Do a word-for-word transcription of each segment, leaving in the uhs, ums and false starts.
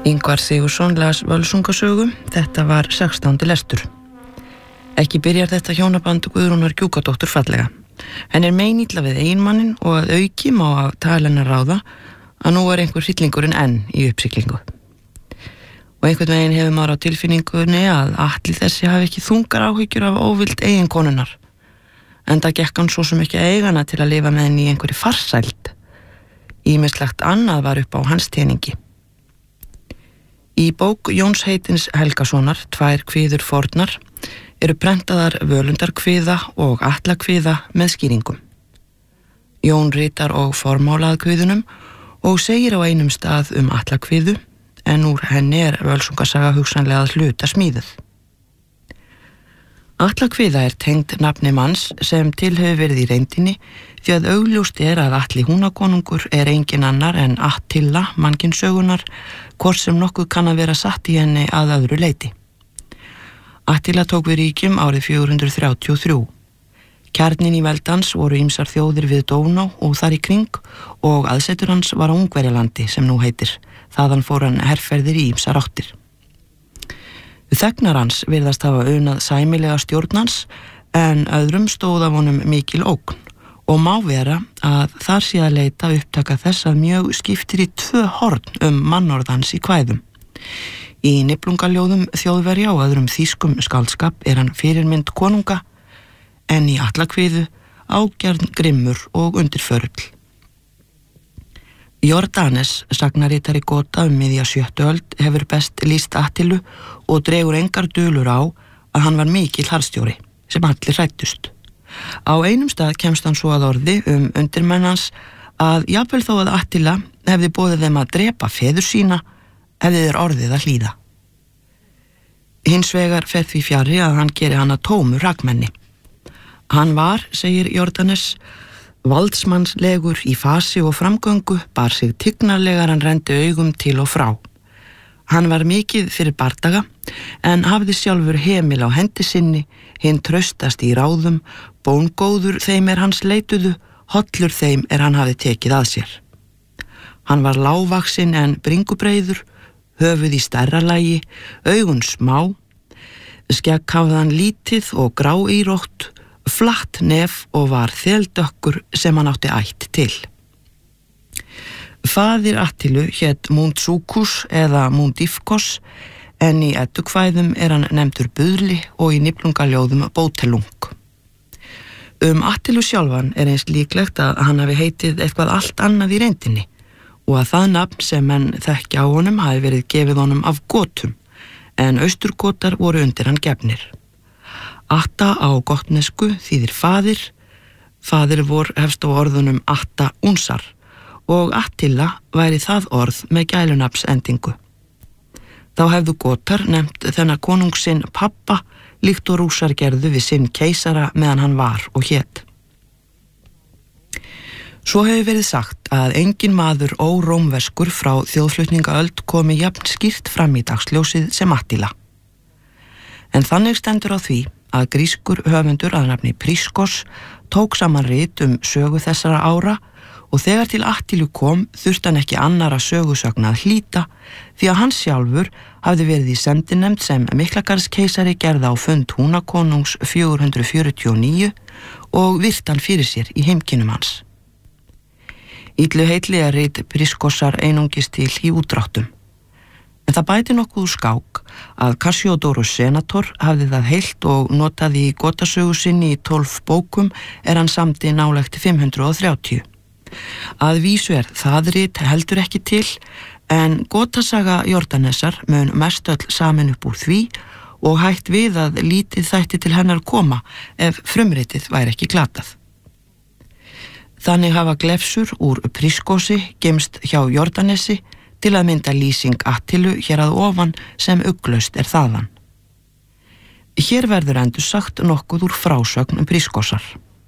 Ingvar Sigurðsson las Völsungasögu, þetta var sextándi lestur. Ekki byrjar þetta hjónaband Guðrúnar Gjúkadóttur fallega. Henn er meinilla við eiginmannin og að auki má af talennar ráða að nú er einhver hryllingurinn enn í uppsiglingu. Og einhvern veginn hefur maður á tilfinningunni að Atli þessi hafi ekki þungar áhyggjur af óvild eiginkonunnar. Enda gekk hann svo sem ekki eigana til að lifa með henni í einhverju farsæld. Ýmislegt annað var upp á hans teningi. Í bók Jóns heitins Helgasonar, Tvær kviður fornar, eru prentaðar völundarkviða og atlakviða með skýringum. Jón ritar og formálað kviðunum og segir á einum stað um atlakviðu, en úr henni er Völsungasaga hugsanlega að hluta smíðuð. Atlakviða er tengd nafni manns sem til hefur verið í reyndinni því að augljóst er að Atli húnakonungur er engin annar en Attila mannkynssögunar, hvort sem nokkuð kann að vera satt í henni að öðru leyti. Attila tók við ríkjum árið fjögur hundruð þrjátíu og þrjú. Kjarnin í veldans voru ýmsar þjóðir við Dóná og þar í kring og aðsetur hans var á Ungverjalandi sem nú heitir. Þaðan fór hann herferðir í ýmsar áttir. Þegnar hans virðast hafa unað sæmilega stjórnans en öðrum stóð af honum mikil ógn og má vera að þar sé að leita upptaka þess að mjög skiptir í tvö horn um mannorðans í kvæðum. Í Niflungaljóðum Þjóðverja og öðrum þýskum skáldskap er hann fyrirmynd konunga en í Atlakviðu ágjarn grimmur og undirförull. Jordanes, sagnaritari Gota um miðja sjöttu öld, hefur best lýst Attilu og dregur engar dulur á að hann var mikill harðstjóri, sem allir hræddust. Á einum stað kemst hann svo að orði um undirmennans að jafnvel þó að Attila hefði boðið þeim að drepa feður sína, hefði þeir orðið að hlýða. Hins vegar fer því fjarri að hann geri hann að tómu hrakmenni. Hann var, segir Jordanes, valdsmannslegur í fasi og framgöngu, bar sig tignarlegar hann rendi augum til og frá. Hann var mikið fyrir bardaga, en hafði sjálfur hemil á hendi sinni, hinn traustast í ráðum, bóngóður þeim er hans leituðu, hollur þeim er hann hafi tekið að sér. Hann var lágvaxinn en bringubreiður, höfuð í stærra lagi, augun smá, skegg hafði hann lítið og grá írótt, flatt nef og var þeldökkur sem hann átti ætt til. Faðir Attilu hét Mundsúkus eða Mundifkos, en í eddukvæðum er hann nefndur Buðli og í Niflungaljóðum Bótelung. Um Attilu sjálfan er eins líklegt að hann hafi heitið eitthvað allt annað í reyndinni og að það nafn sem menn þekkja á honum hafi verið gefið honum af Gotum, en austurgotar voru undir hann gefnir. Atta á gotnesku þýðir faðir, faðir vor hefst á orðunum Atta Unsar og Attila væri það orð með gælunafnsendingu. Þá hefðu gotar nefnt þennan konung sinn pappa líkt og rússar gerðu við sinn keisara meðan hann var og hét. Svo hefur verið sagt að engin maður órómverskur frá þjóðflutningaöld komi jafn skýrt fram í dagsljósið sem Attila. En þannig stendur á því að grískur höfundur að nafni Prískos tók saman rit um sögu þessara ára og þegar til Attilu kom þurfti hann ekki annara sögusögna að hlýta því að hann sjálfur hafði verið í sendinefnd sem Miklagarðskeisari gerði á fund húnakonungs fjögur hundruð fjörutíu og níu og virt hann fyrir sér í heimkynnum hans. Illu heitli er rit Prískosar einungis til í útdráttum. En það bæti nokkuð úr skák að Cassiodorus senator hafði það heilt og notaði í gotasögu sinni í tólf bókum er hann samdi nálægt fimm hundruð og þrjátíu. Að vísu er það rit heldur ekki til, en gotasaga Jordanesar mun mest öll samin upp úr því og hægt við að lítið þætti til hennar koma ef frumritið væri ekki glatað. Þannig hafa glefsur úr Prískosi gemst hjá Jordanesi til að mynda lýsing Attilu hér að ofan sem ugglaust er þaðan. Hér verður endur sagt nokkuð úr frásögn um Prískosar.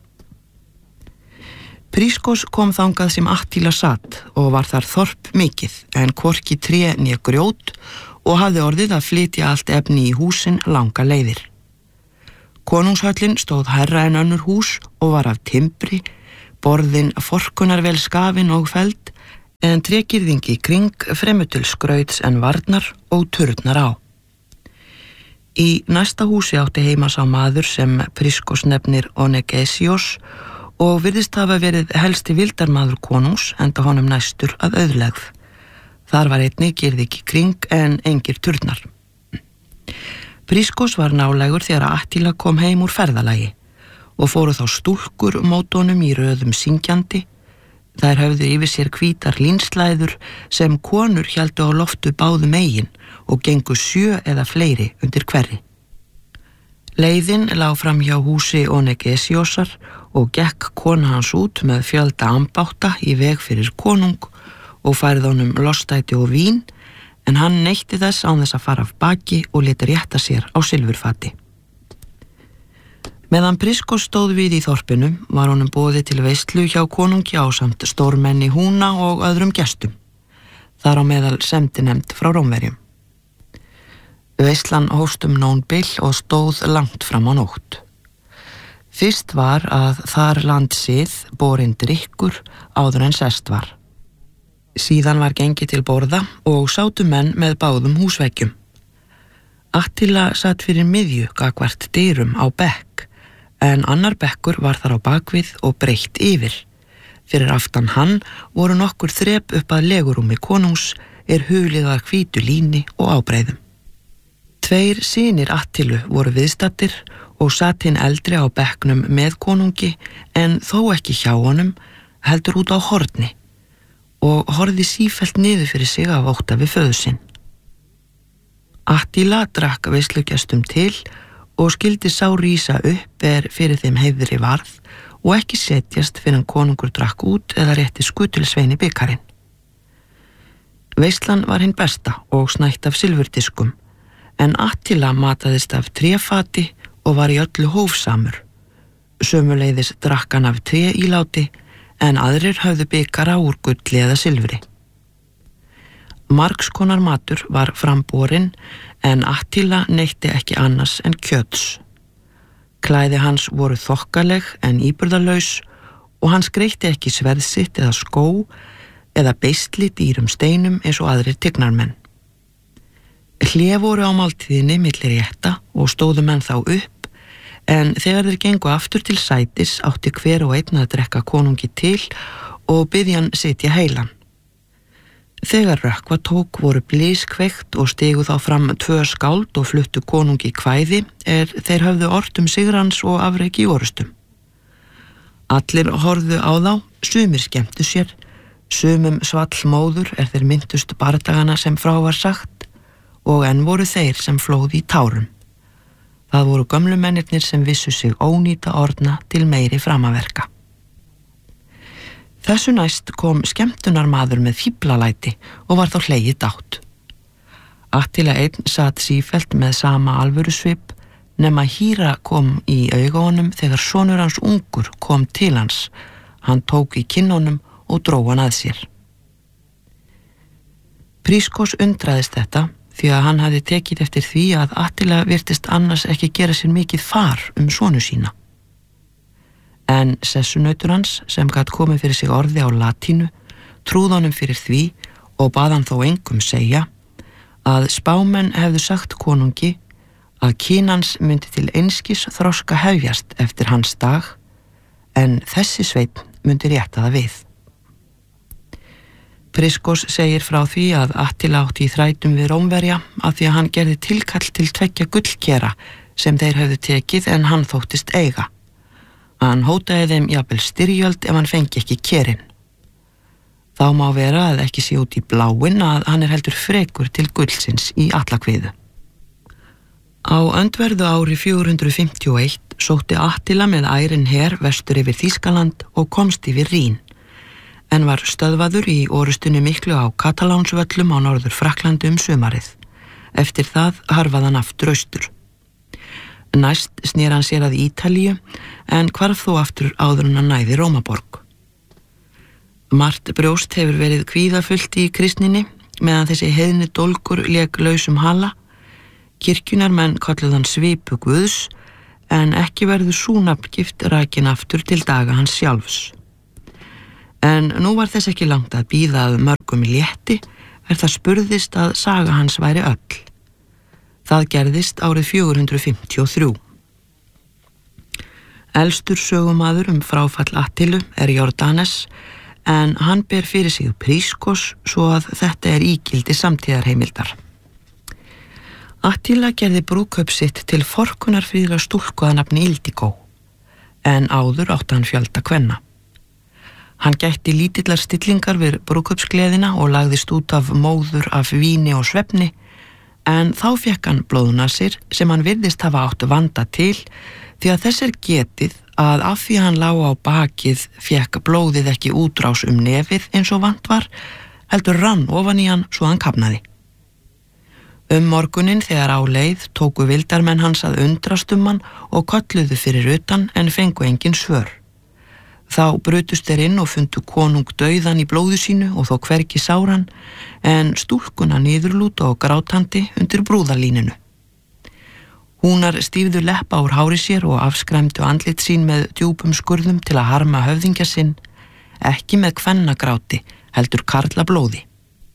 Prískos kom þangað sem Attila satt og var þar þorp mikið, en hvorki tré né grjót og hafði orðið að flytja allt efni í húsin langa leiðir. Konungshöllin stóð hærra en önnur hús og var af timbri, borðin forkunarvel skafin og feld, en trékirðingi kring fremur til skrauts en varnar og turnar á. Í næsta húsi átti heima sá maður sem Priskos nefnir Onegesios og virðist hafa verið helsti vildarmaður konungs enda honum næstur að auðlegð. Þar var einnig girðingi kring en engir turnar. Priskos var nálægur þegar Attila kom heim úr ferðalagi og fóru þá stúlkur mót honum í röðum syngjandi. Þær höfðu yfir sér hvítar línslæður sem konur héldu á loftu báðum eigin og gengu sjö eða fleiri undir hverri. Leiðin lá fram hjá húsi Onegesiosar og gekk kona hans út með fjölda ambátta í veg fyrir konung og færði honum lostæti og vín, en hann neytti þess án þess að fara af baki og lét rétta sér á silfurfati. Meðan Priskos stóð við í þorpinu var honum boðið til veislu hjá konungi ásamt stórmenni húna og öðrum gestum. Þar á meðal semdinemnd frá Rómverjum. Veislan hófst um nónbil og stóð langt fram á nótt. Fyrst var að þar landsið borinn drykkur áður en sest var. Síðan var gengið til borða og sátu menn með báðum húsveggjum. Attila satt fyrir miðju gagvart dyrum á bekk, en annar bekkur var þar á bakvið og breitt yfir. Fyrir aftan hann voru nokkur þrep upp að legurúmi konungs er hugliðar hvítu líni og ábreiðum. Tveir synir Attilu voru viðstattir og satt hinn eldri á bekknum með konungi en þó ekki hjá honum, heldur út á horni og horfði sífellt niður fyrir sig af ótta við föður sinn. Attila drakk veislugestum til og skildi sá rísa upp er fyrir þeim heiðri varð og ekki setjast fyrir hann konungur drakk út eða rétti skutilsveini byggarinn. Veislan var hinn besta og snætt af silfurdiskum, en Attila mataðist af tréfati og var í öllu hófsamur. Sömuleiðis drakk hann af tréíláti, en aðrir höfðu byggara úr gulli eða silfri. Margskonar matur var framborinn, en Attila neytti ekki annars en kjöts. Klæði hans voru þokkaleg en íburðarlaus og hann skreytti ekki sverð sitt eða skó eða beisli dýrum steinum eins og aðrir tignarmenn. Hlé voru á máltíðinni milli rétta og stóðu menn þá upp, en þegar þeir gengu aftur til sætis átti hver og einn að drekka konungi til og biðja hann sitja heilan. Þegar rökkva tók voru blís kveikt og stigu þá fram tvö skáld og fluttu konungi kvæði er þeir höfðu ort um sigrans og afreki í orustum. Allir horfðu á þá, sumir skemmtu sér, sumum svall móður er þeir myndust bardagana sem frá var sagt og enn voru þeir sem flóði í tárum. Það voru gömlu mennirnir sem vissu sig ónýta orna til meiri framaverka. Þessu næst kom skemmtunarmaður með fíflalæti og var þá hlegið dátt. Attila einn satt sífellt með sama alvörusvip, nema Híra kom í auga honum þegar sonur hans ungur kom til hans. Hann tók í kinnunum og dró hann að sér. Priskos undraðist þetta því að hann hafði tekið eftir því að Attila virtist annars ekki gera sér mikið far um sonu sína. En sessunautur hans, sem gat komið fyrir sig orði á latínu, trúð honum fyrir því og bað hann þó engum segja að spámenn hefðu sagt konungi að kyn hans myndi til einskis þroska hefjast eftir hans dag, en þessi sveinn myndi rétta það við. Priskos segir frá því að Attila átti í þrætum við Rómverja af því að hann gerði tilkall til tveggja gullkera sem þeir hefðu tekið en hann þóttist eiga. Hann hótaði þeim jafnvel styrjöld ef hann fengi ekki kerinn. Þá má vera að ekki sé út í bláin að hann er heldur frekur til gullsins í allakviðu. Á öndverðu ári fjögur hundruð fimmtíu og eitt sótti Attila með ærin her vestur yfir Þýskaland og komst yfir Rín, en var stöðvaður í orustunni miklu á Katalánsvöllum á norður Frakklandi um sumarið. Eftir það harfað hann aftur austur. Næst snýr hann sér að Ítalíu, en hvarf þó aftur áður en hann næði Rómaborg. Margt brjóst hefur verið kvíðafullt í kristninni, meðan þessi heiðni dólgur lék lausum hala. Kirkjunarmenn kölluðu hann svipu Guðs, en ekki verður sú nafngift rakin aftur til daga hans sjálfs. En nú var þess ekki langt að bíða að mörgum létti er það spurðist að saga hans væri öll. Það gerðist árið fjögur hundruð fimmtíu og þrjú. Elstur sögumaður um fráfall Attilu er Jordanes, en hann ber fyrir sig Prískos svo að þetta er ígildi samtíðarheimildar. Attila gerði brúðkaup sitt til forkunarfríðra stúlku að nafni Ildikó, en áður átti hann fjölda kvenna. Hann gætti lítillar stillingar við brúðkaupsgleðina og lagðist út af móður af víni og svefni, en þá fekk hann blóðnasir sem hann virðist hafa átt vanda til, því að þess er getið að af því hann lá á bakið fekk blóðið ekki útrás um nefið eins og vant var, heldur rann ofan í hann svo hann kafnaði. Um morguninn þegar á leið tóku vildarmenn hans að undrast um hann og kölluðu fyrir utan en fengu engin svör. Þá brutust þeir inn og fundu konung dauðan í blóðu sínu og þó hvergi sáran, en stúlkuna niðurlúta og grátandi undir brúðarlíninu. Húnar stífðu leppa úr hári sér og afskræmdu andlit sín með djúpum skurðum til að harma höfðingja sinn, ekki með kvennagráti, heldur karla blóði.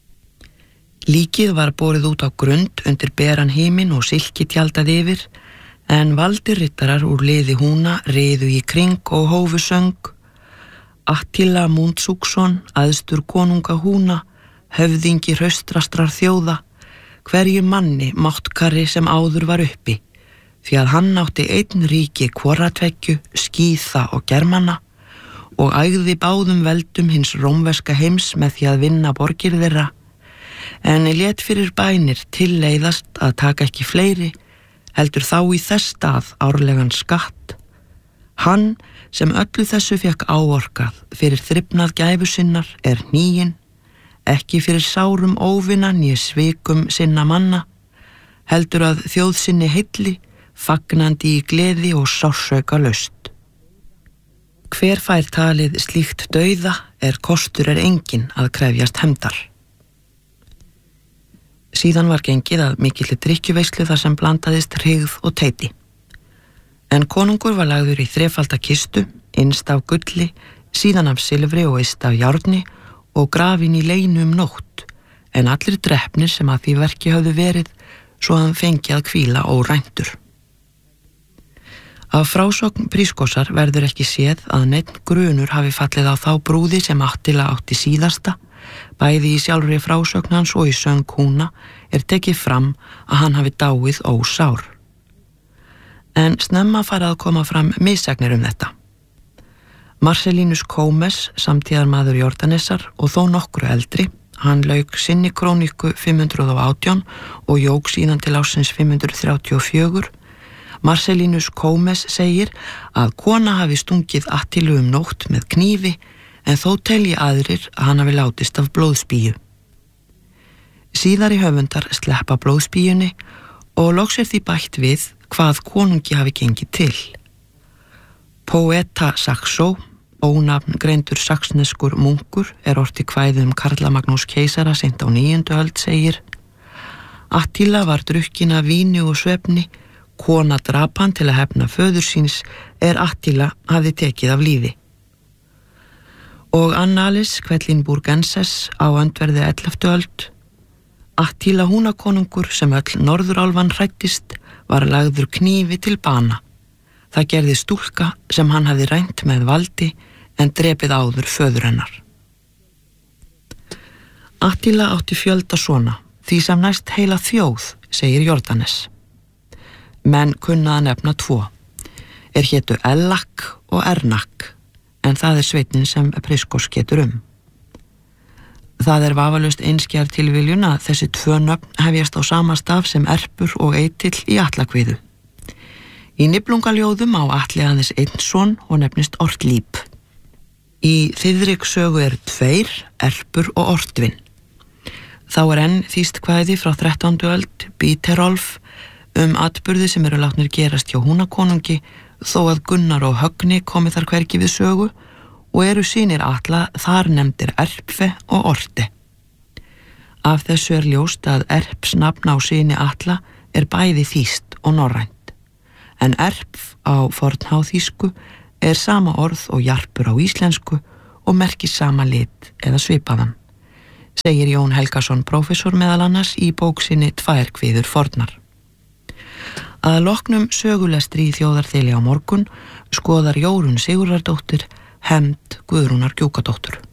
Líkið var borið út á grund undir beran himinn og silki tjaldað yfir, en valdir rittarar úr liði húna riðu í kring og hófu söng: Attila Mundsúksson, æðstur konunga húna, höfðingi hraustrastrar þjóða, hverju manni máttkarri sem áður var uppi, því að hann átti einn ríki hvoratveggju, skíða og germana, og ægði báðum veldum hins rómverska heims með því að vinna borgir þeirra, en lét fyrir bænir tilleiðast að taka ekki fleiri, heldur þá í þess stað árlegan skatt. Hann sem öllu þessu fekk áorkað fyrir þrifnað gæfu sinnar er hníinn, ekki fyrir sárum óvina né svikum sinna manna, heldur að þjóð sinni heilli, fagnandi í gleði og sársauka laust. Hver fær talið slíkt dauða er kostur er enginn að krefjast hefndar. Síðan var gengið að mikilli drykkjuveislu þar sem blandaðist hryggð og teiti. En konungur var lagður í þrefalda kistu, innst af gulli, síðan af silfri og yst af járni og grafinn í leinu um nótt, en allir drepnir sem að því verki höfðu verið, svo hann fengi að hvíla óræntur. Af frásögn Prískosar verður ekki séð að neinn grunur hafi fallið á þá brúði sem Attila átti síðasta, bæði í sjálfri frásögn hans og í söng húna er tekið fram að hann hafi dáið ósár. En snemma farið að koma fram missagnir um þetta. Marcellinus Comes, samtíðarmaður Jordanesar og þó nokkru eldri, hann lauk sinni króníku fimm hundruð og átján og jók síðan til ársins fimm hundruð þrjátíu og fjögur. Marcellinus Comes segir að kona hafi stungið Attilu um nótt með knífi, en þó telji aðrir að hann hafi látist af blóðspíu. Síðari höfundar sleppa blóðspíunni og loks er því bætt við hvað konungi hafi gengið til. Poeta Saxo, ónafn greindur saxneskur munkur, er orti kvæði um Karla Magnús keisara seint á níundu öld, segir: Attila var drukkin af víni og svefni, kona drap hann til að hefna föður síns er Attila hafði tekið af lífi. Og Annalis Quellinburgenses á öndverði elleftu öld: Attila húnakonungur sem öll norðurálfan hræddist var lagður knífi til bana. Það gerði stúlka sem hann hafði rænt með valdi en drepið áður föður hennar. Attila átti fjölda svona, því sem næst heila þjóð, segir Jordanes. Menn kunna að nefna tvo, er hétu Ellak og Ernak, en það er sveitnin sem Prískos getur um. Það er vafalaust einskjær tilviljun að þessi tvö nöfn hefjast á sama staf sem Erpur og Eitill í Atlakviðu. Í Niflungaljóðum á Atli aðeins einn son og nefnist Ortlíp. Í Þiðrik sögu er tveir, Erpur og Ortvin. Þá er enn þýst kvæði frá þrettándu öld, Bíterolf, um atburði sem eru látnir gerast hjá húnakonungi, þó að Gunnar og Högni komi þar hvergi við sögu, og eru synir Atla þar nefndir Erpfe og Orte. Af þessu er ljóst að Erps nafn á syni Atla er bæði þýskt og norrænt, en Erpf á fornháþýsku er sama orð og Jarpur á íslensku og merkir sama lit eða svipaðan, segir Jón Helgason prófessor meðal annars í bók sinni Tvær kviður fornar. Að loknum sögulestri í þjóðarþeli á morgun skoðar Jórunn Sigurðardóttir hefnd Guðrúnar Gjúkadóttur.